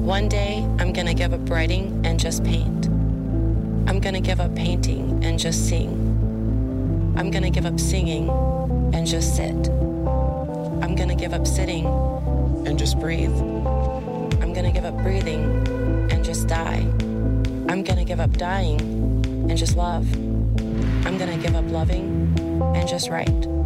One day, I'm gonna give up writing and just paint. I'm gonna give up painting and just sing. I'm gonna give up singing and just sit. I'm gonna give up sitting and just breathe. I'm gonna give up breathing and just die. I'm gonna give up dying and just love. I'm gonna give up loving and just write.